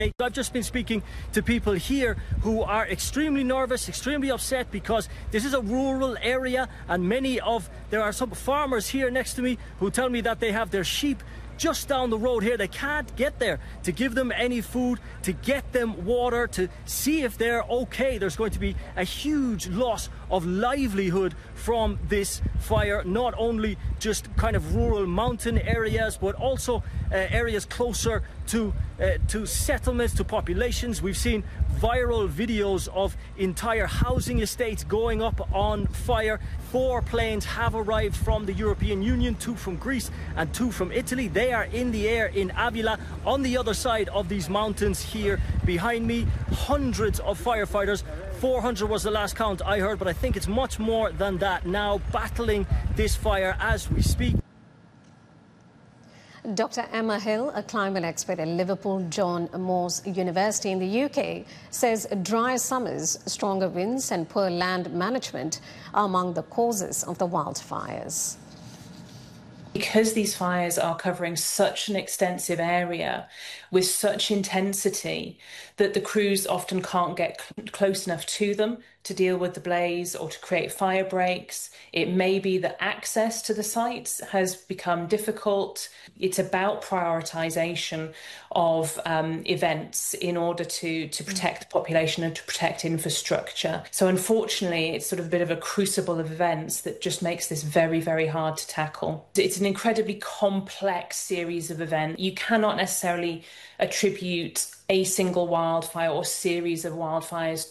I've just been speaking to people here who are extremely nervous, extremely upset, because this is a rural area, and there are some farmers here next to me who tell me that they have their sheep just down the road here. They can't get there to give them any food, to get them water, to see if they're okay. There's going to be a huge loss of livelihood from this fire, not only just kind of rural mountain areas, but also areas closer to settlements, to populations. We've seen viral videos of entire housing estates going up on fire. 4 planes have arrived from the European Union, 2 from Greece and 2 from Italy. They are in the air in Avila, on the other side of these mountains here behind me. Hundreds of firefighters. 400 was the last count I heard, but I think it's much more than that now, battling this fire as we speak. Dr. Emma Hill, a climate expert at Liverpool John Moores University in the UK, says dry summers, stronger winds and poor land management are among the causes of the wildfires. Because these fires are covering such an extensive area with such intensity that the crews often can't get close enough to them to deal with the blaze or to create fire breaks. It may be that access to the sites has become difficult. It's about prioritisation of events in order to protect the population and to protect infrastructure. So unfortunately, it's sort of a bit of a crucible of events that just makes this very, very hard to tackle. It's an incredibly complex series of events. You cannot necessarily attribute a single wildfire or series of wildfires